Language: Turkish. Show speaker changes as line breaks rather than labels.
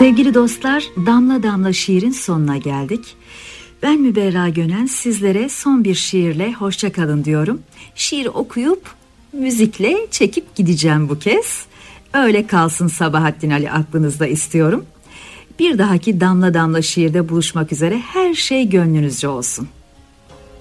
Sevgili dostlar, Damla Damla şiirin sonuna geldik. Ben Müberra Gönen, sizlere son bir şiirle hoşça kalın diyorum. Şiir okuyup müzikle çekip gideceğim bu kez. Öyle kalsın Sabahattin Ali aklınızda istiyorum. Bir dahaki Damla Damla şiirde buluşmak üzere, her şey gönlünüzce olsun.